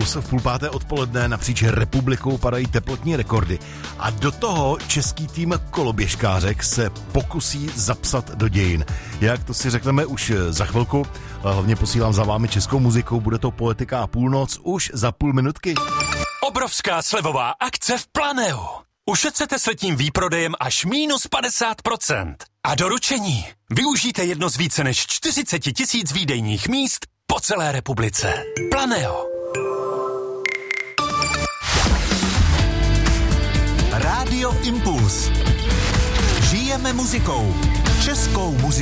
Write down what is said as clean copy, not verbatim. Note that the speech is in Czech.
Impuls v 4:30 odpoledne napříč republikou padají teplotní rekordy a do toho český tým koloběžkářek se pokusí zapsat do dějin. Jak to si řekneme už za chvilku, hlavně posílám za vámi českou muzikou, bude to Poetika a půlnoc už za půl minutky. Obrovská slevová akce v Planeu. Ušetřete s letním výprodejem až -50%. A doručení. Využijte jedno z více než 40 000 výdejních míst po celé republice. Planeo. Rádio Impuls. Žijeme muzikou. Českou muzikou.